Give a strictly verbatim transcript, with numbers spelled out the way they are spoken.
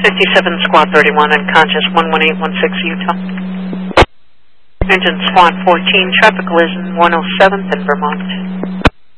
fifty-seven Squad thirty-one, unconscious, one one eight one six, Utah. Engine Squad fourteen, traffic collision, one oh seventh in Vermont.